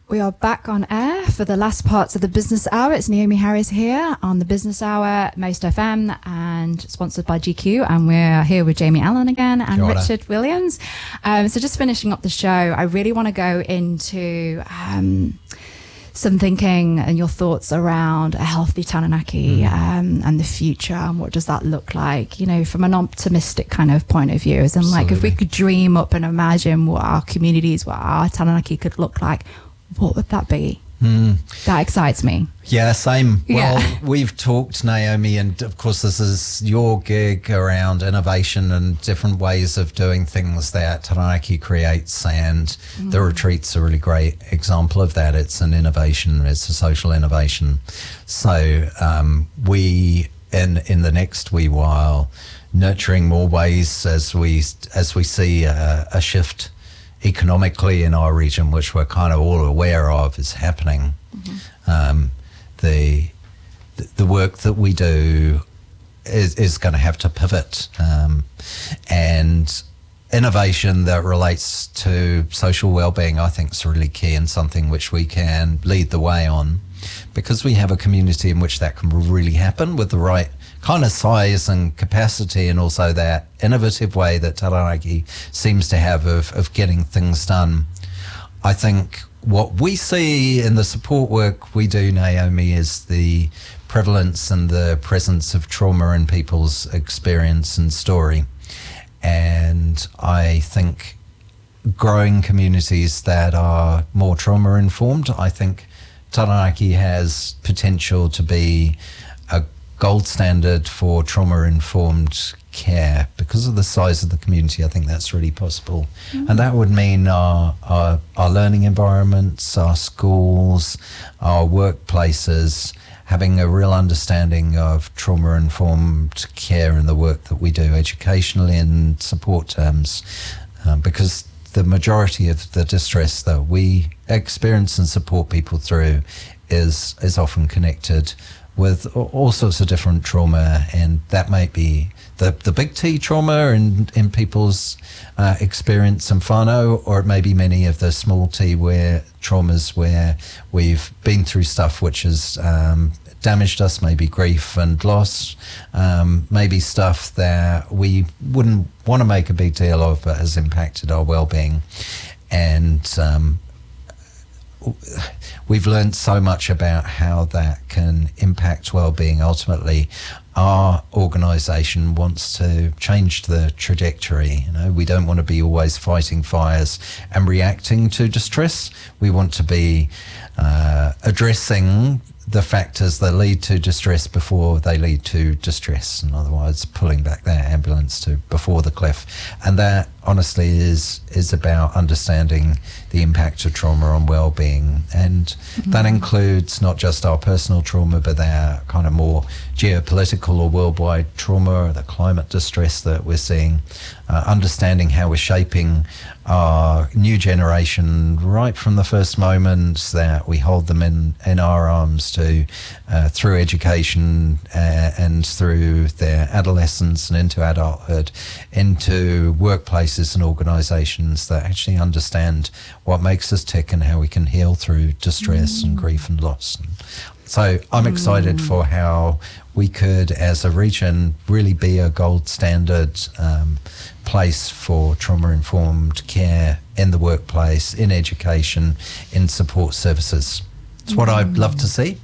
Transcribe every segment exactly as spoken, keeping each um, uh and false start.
We are back on air for the last parts of the Business Hour. It's Naomi Harris here on the Business Hour, Most F M, and sponsored by G Q. And we're here with Jamie Allen again and Richard Williams. Um, so just finishing up the show, I really want to go into um, some thinking and your thoughts around a healthy Taranaki mm. um, and the future, and what does that look like, you know, from an optimistic kind of point of view. As in, like, if we could dream up and imagine what our communities, what our Taranaki could look like, what would that be? Mm. That excites me. Yeah, same. Yeah. Well, we've talked, Naomi, and of course this is your gig around innovation and different ways of doing things that Taranaki creates, and mm. the retreat's a really great example of that. It's an innovation, it's a social innovation. So um, we, in in the next wee while, nurturing more ways as we as we see a, a shift economically in our region, which we're kind of all aware of is happening. Mm-hmm. Um, the the work that we do is, is going to have to pivot, um, and innovation that relates to social well-being, I think, is really key, and something which we can lead the way on, because we have a community in which that can really happen with the right kind of size and capacity, and also that innovative way that Taranaki seems to have of, of getting things done. I think what we see in the support work we do, Naomi, is the prevalence and the presence of trauma in people's experience and story. And I think growing communities that are more trauma informed, I think Taranaki has potential to be a gold standard for trauma-informed care. Because of the size of the community, I think that's really possible. Mm-hmm. And that would mean our, our, our learning environments, our schools, our workplaces, having a real understanding of trauma-informed care in the work that we do educationally in support terms. Um, because the majority of the distress that we experience and support people through is is often connected with all sorts of different trauma, and that might be the the big T trauma in, in people's uh, experience and whānau, or it may be many of the small T where traumas where we've been through stuff which has um, damaged us, maybe grief and loss, um, maybe stuff that we wouldn't want to make a big deal of but has impacted our well-being. And um, we've learned so much about how that can impact well-being. Ultimately, our organisation wants to change the trajectory. You know, we don't want to be always fighting fires and reacting to distress. We want to be uh, addressing the factors that lead to distress before they lead to distress. In other words, pulling back that ambulance to before the cliff. And that, honestly, is is about understanding the impact of trauma on well-being. And mm-hmm. that includes not just our personal trauma, but our kind of more geopolitical or worldwide trauma, or the climate distress that we're seeing, uh, understanding how we're shaping our new generation right from the first moment that we hold them in, in our arms to uh, through education uh, and through their adolescence and into adulthood, into workplaces and organisations that actually understand what makes us tick and how we can heal through distress mm. and grief and loss. And so I'm excited mm. for how we could, as a region, really be a gold standard um, place for trauma-informed care in the workplace, in education, in support services. It's what mm. I'd love to see.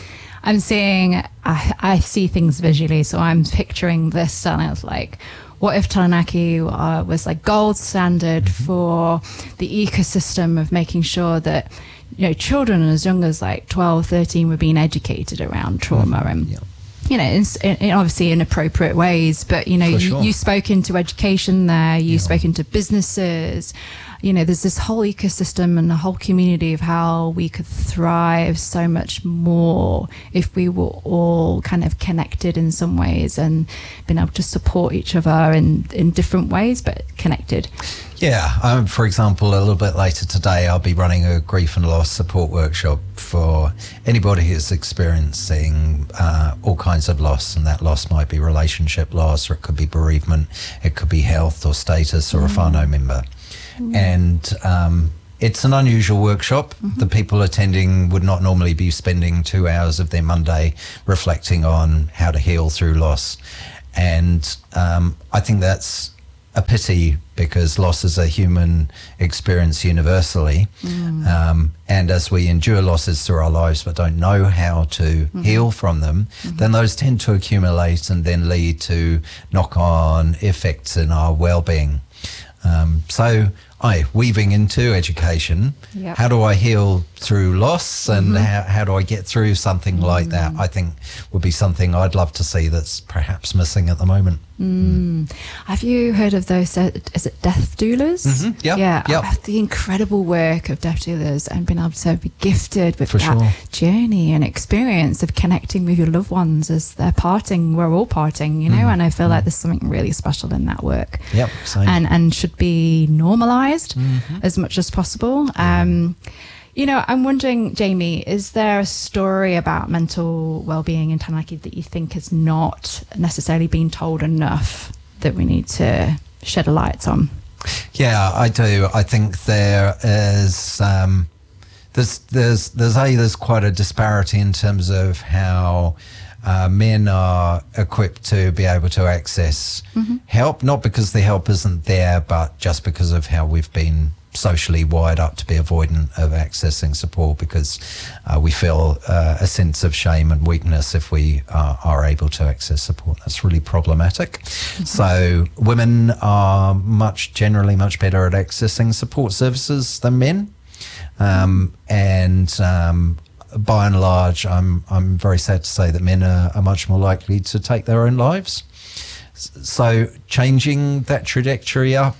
I'm seeing, I, I see things visually, so I'm picturing this, and I was like, what if Taranaki uh, was like gold standard mm-hmm. for the ecosystem of making sure that, you know, children as young as like twelve, thirteen were being educated around trauma mm-hmm. and, yeah. you know, in, in obviously in appropriate ways, but, you know, you, sure. you spoke into education there, you yeah. spoke into businesses, you know, there's this whole ecosystem and a whole community of how we could thrive so much more if we were all kind of connected in some ways and been able to support each other in, in different ways, but connected. Yeah, um, for example, a little bit later today, I'll be running a grief and loss support workshop for anybody who's experiencing uh, all kinds of loss, and that loss might be relationship loss, or it could be bereavement, it could be health or status, or mm. a whānau member. Mm. And um, it's an unusual workshop. Mm-hmm. The people attending would not normally be spending two hours of their Monday reflecting on how to heal through loss. And um, I think that's a pity, because loss is a human experience universally. Mm. Um, and as we endure losses through our lives but don't know how to mm-hmm. heal from them, mm-hmm. then those tend to accumulate and then lead to knock-on effects in our well-being. Um, so I, weaving into education, yep. how do I heal through loss, and mm-hmm. how, how do I get through something mm. like that, I think would be something I'd love to see that's perhaps missing at the moment. Mm. Mm. Have you heard of those, uh, is it death doulas? Mm-hmm. Yep. Yeah, yep. Uh, the incredible work of death doulas, and being able to be gifted with For that sure. journey and experience of connecting with your loved ones as they're parting. We're all parting, you know, mm. and I feel mm. like there's something really special in that work. Yep, same. And, and should be normalised mm-hmm. as much as possible. Um, You know, I'm wondering, Jamie, is there a story about mental well-being in Taranaki that you think has not necessarily been told enough that we need to shed a light on? Yeah, I do. I think there is um, there's there's there's a there's quite a disparity in terms of how uh, men are equipped to be able to access mm-hmm. help, not because the help isn't there, but just because of how we've been socially wired up to be avoidant of accessing support, because uh, we feel uh, a sense of shame and weakness if we uh, are able to access support. That's really problematic. Mm-hmm. So women are much generally much better at accessing support services than men, um, and um, by and large, I'm I'm very sad to say that men are, are much more likely to take their own lives. So changing that trajectory up,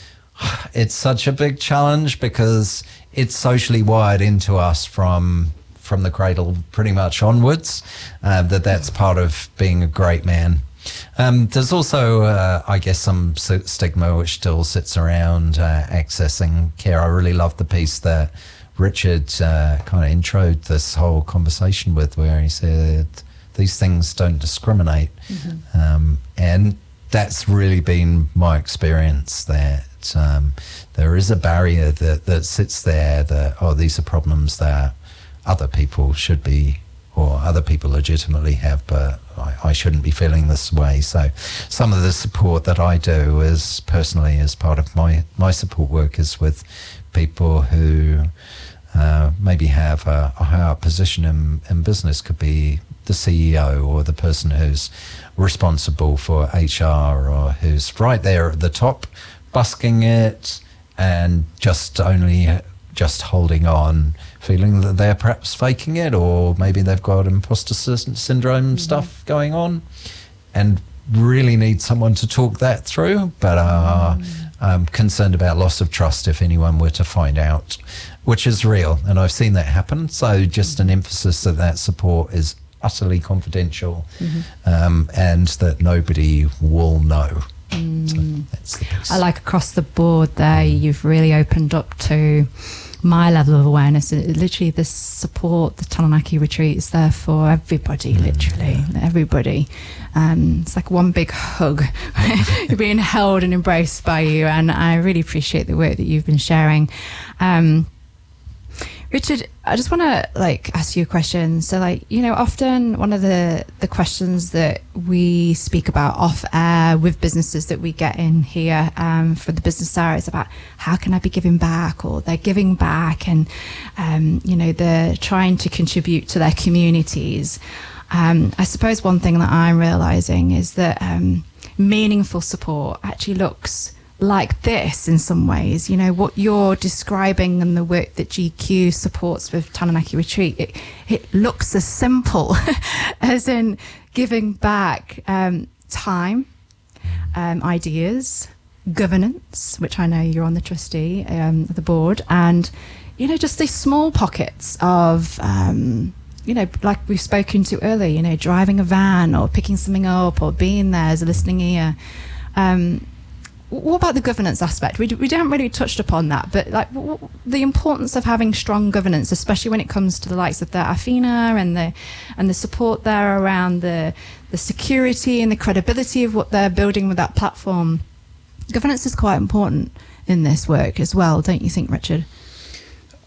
it's such a big challenge, because it's socially wired into us from from the cradle pretty much onwards, uh, that that's part of being a great man. Um, there's also, uh, I guess, some stigma which still sits around uh, accessing care. I really love the piece that Richard uh, kind of introed this whole conversation with, where he said these things don't discriminate. Mm-hmm. Um, and that's really been my experience, that um, there is a barrier that, that sits there that, oh, these are problems that other people should be, or other people legitimately have, but I, I shouldn't be feeling this way. So some of the support that I do is personally as part of my, my support work is with people who uh, maybe have a, a higher position in, in business. Could be the C E O or the person who's responsible for H R, or who's right there at the top busking it and just only just holding on, feeling that they're perhaps faking it, or maybe they've got imposter sy- syndrome mm-hmm. stuff going on, and really need someone to talk that through, but are mm. um, concerned about loss of trust if anyone were to find out, which is real, and I've seen that happen. So just an emphasis that that support is utterly confidential, mm-hmm. um, and that nobody will know. Mm. So that's the piece. I like across the board there, mm. you've really opened up to my level of awareness. It, literally, this support, the Taranaki retreat is there for everybody, mm. literally, yeah. everybody. Um, it's like one big hug. You're being held and embraced by you, and I really appreciate the work that you've been sharing. Um, Richard, I just want to like ask you a question. So, like, you know, often one of the, the questions that we speak about off air with businesses that we get in here um, for the business hour is about how can I be giving back, or they're giving back, and, um, you know, they're trying to contribute to their communities. Um, I suppose one thing that I'm realizing is that um, meaningful support actually looks like this in some ways. You know, what you're describing and the work that G Q supports with Taranaki Retreat, it, it looks as simple as in giving back um, time, um, ideas, governance, which I know you're on the trustee um, of the board, and, you know, just these small pockets of, um, you know, like we've spoken to earlier, you know, driving a van or picking something up or being there as a listening ear. Um, What about the governance aspect? We, we haven't really touched upon that, but like w- w- the importance of having strong governance, especially when it comes to the likes of the Afina and the and the support there around the the security and the credibility of what they're building with that platform. Governance is quite important in this work as well, don't you think, Richard?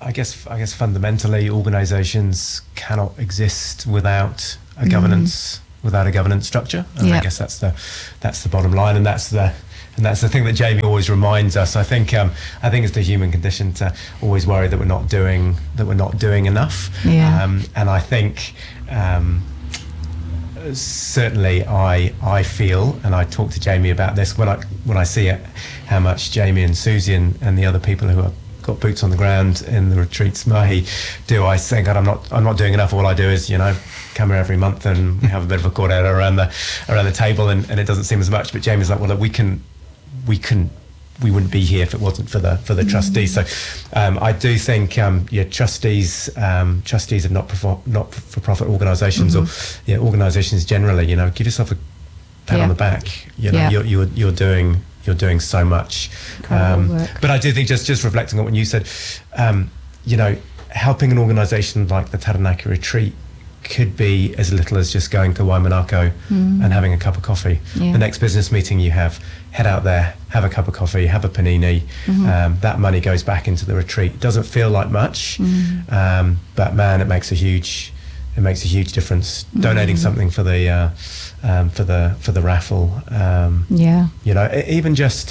I guess I guess fundamentally, organisations cannot exist without a Mm. governance without a governance structure, and Yep. I guess that's the that's the bottom line, and that's the and that's the thing that Jamie always reminds us. I think um, I think it's the human condition to always worry that we're not doing that we're not doing enough. Yeah. Um, and I think. Um, Certainly, I I feel, and I talk to Jamie about this when I when I see it, how much Jamie and Susie and, and the other people who have got boots on the ground in the retreats Mahi do. I think God, I'm not I'm not doing enough. All I do is, you know, come here every month and we have a bit of a cordata around the around the table, and, and it doesn't seem as much. But Jamie's like, well, look, we can we can. we wouldn't be here if it wasn't for the for the mm. trustees. So um, I do think um, yeah, trustees um, trustees of not for not for profit organisations mm-hmm. or yeah, organisations generally, you know, give yourself a pat yeah. on the back. You know, yeah. you're, you're you're doing you're doing so much. Um, but I do think just just reflecting on what you said, um, you know, helping an organisation like the Taranaki Retreat could be as little as just going to Waimanako mm. and having a cup of coffee. Yeah. The next business meeting you have, head out there, have a cup of coffee, have a panini. Mm-hmm. Um, that money goes back into the retreat. It doesn't feel like much, mm. um, but man, it makes a huge, it makes a huge difference. Mm. Donating something for the, uh, um, for the for the raffle. Um, yeah. You know, even just.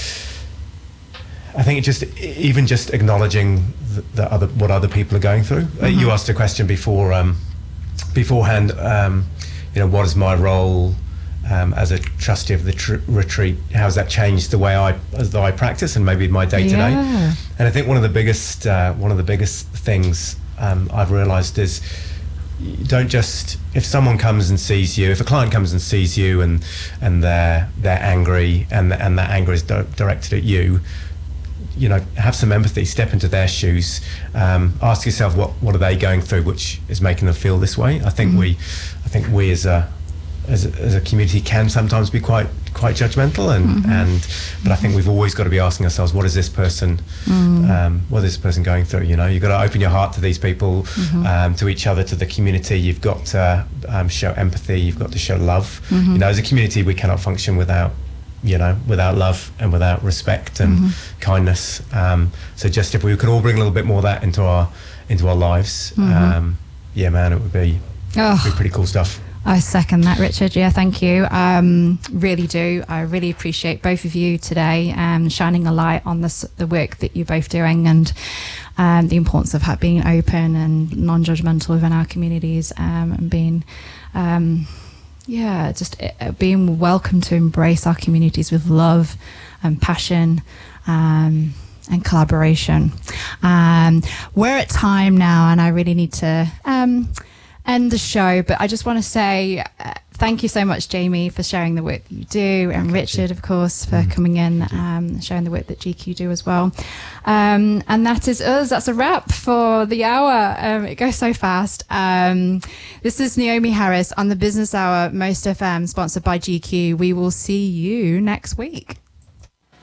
I think it just even just acknowledging the, the other what other people are going through. Mm-hmm. Uh, you asked a question before. Um, beforehand, um, you know, what is my role um, as a trustee of the tr- retreat? How has that changed the way I, as I practice and maybe my day to day? And I think one of the biggest, uh, one of the biggest things um, I've realised is, you don't just, if someone comes and sees you, if a client comes and sees you and and they're they're angry and and that anger is di- directed at you. You know, have some empathy, step into their shoes, um, ask yourself what, what are they going through which is making them feel this way. I think mm-hmm. we I think we as a as a, as a community can sometimes be quite quite judgmental and, mm-hmm. and but mm-hmm. I think we've always got to be asking ourselves, what is this person mm-hmm. um, what is this person going through? You know, you've got to open your heart to these people, mm-hmm. um, to each other, to the community. You've got to um, show empathy, you've got to show love. Mm-hmm. You know, as a community we cannot function without you know, without love and without respect and mm-hmm. kindness. Um, so just if we could all bring a little bit more of that into our into our lives, mm-hmm. um, yeah, man, it would be, oh, it'd be pretty cool stuff. I second that, Richard. Yeah, thank you. Um, really do. I really appreciate both of you today um, shining a light on this, the work that you're both doing and um, the importance of being open and non-judgmental within our communities um, and being... Um, Yeah, just uh, being welcome to embrace our communities with love and passion um, and collaboration. Um, we're at time now, and I really need to um, end the show, but I just want to say uh, thank you so much, Jamie, for sharing the work that you do, and Richard, of course, for mm. coming in, um, sharing the work that G Q do as well. Um, and that is us. That's a wrap for the hour. Um, it goes so fast. Um, this is Naomi Harris on the Business Hour, Most F M, sponsored by G Q. We will see you next week.